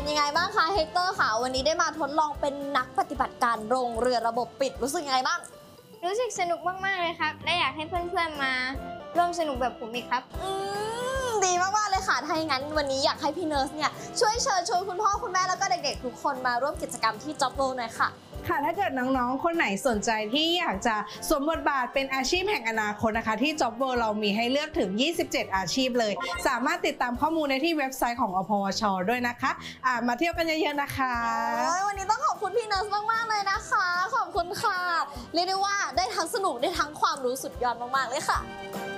เป็นยังไงบ้างคะเฮกเตอร์ค่ะวันนี้ได้มาทดลองเป็นนักปฏิบัติการโรงเรือระบบปิดรู้สึกยังไงบ้างรู้สึกสนุกมากๆเลยครับและอยากให้เพื่อนๆมาร่วมสนุกแบบผมอีกครับดีมากๆเลยค่ะถ้าอย่างนั้นวันนี้อยากให้พี่เนิร์สเนี่ยช่วยเชิญชวนคุณพ่อคุณแม่แล้วก็เด็กๆทุกคนมาร่วมกิจกรรมที่ Job World หน่อยค่ะค่ะถ้าเกิดน้องๆคนไหนสนใจที่อยากจะสวมบทบาทเป็นอาชีพแห่งอนาคตนะคะที่ Job World เรามีให้เลือกถึง27อาชีพเลยสามารถติดตามข้อมูลในที่เว็บไซต์ของอพวชด้วยนะคะมาเที่ยวกันเยอะๆนะคะวันนี้ต้องขอบคุณพี่เนิร์สมากๆเลยนะคะขอบคุณค่ะเรียกได้ว่าได้ทั้งสนุกได้ทั้งความรู้สุดยอดมากๆเลยค่ะ